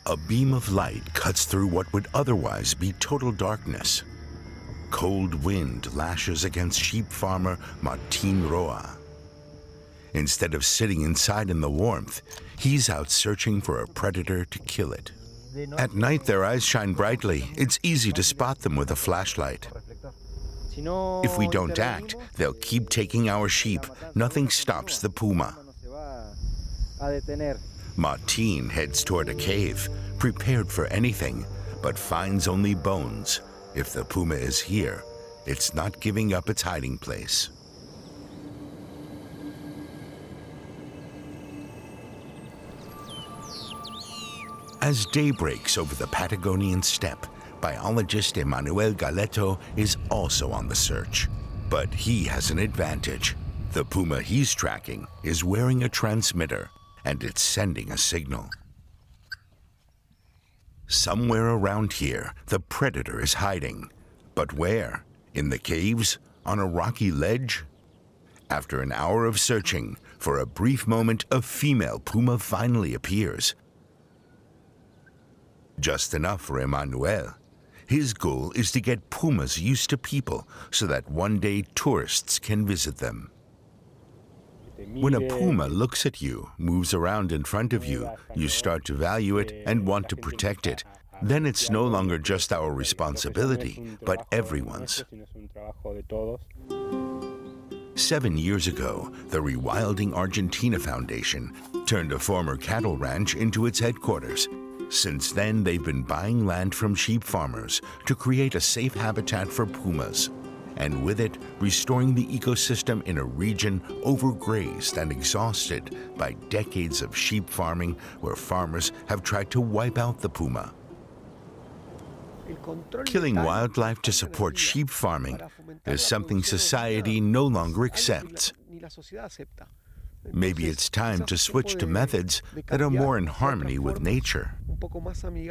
A beam of light cuts through what would otherwise be total darkness. Cold wind lashes against sheep farmer Martin Roa. Instead of sitting inside in the warmth, he's out searching for a predator to kill it. At night, their eyes shine brightly. It's easy to spot them with a flashlight. If we don't act, they'll keep taking our sheep. Nothing stops the puma. Martin heads toward a cave, prepared for anything, but finds only bones. If the puma is here, it's not giving up its hiding place. As day breaks over the Patagonian steppe, biologist Emmanuel Galeto is also on the search. But he has an advantage. The puma he's tracking is wearing a transmitter, and it's sending a signal. Somewhere around here, the predator is hiding. But where? In the caves? On a rocky ledge? After an hour of searching, for a brief moment, a female puma finally appears. Just enough for Emmanuel. His goal is to get pumas used to people so that one day tourists can visit them. When a puma looks at you, moves around in front of you, you start to value it and want to protect it. Then it's no longer just our responsibility, but everyone's. 7 years ago, the Rewilding Argentina Foundation turned a former cattle ranch into its headquarters. Since then, they've been buying land from sheep farmers to create a safe habitat for pumas, and with it, restoring the ecosystem in a region overgrazed and exhausted by decades of sheep farming where farmers have tried to wipe out the puma. Killing wildlife to support sheep farming is something society no longer accepts. Maybe it's time to switch to methods that are more in harmony with nature.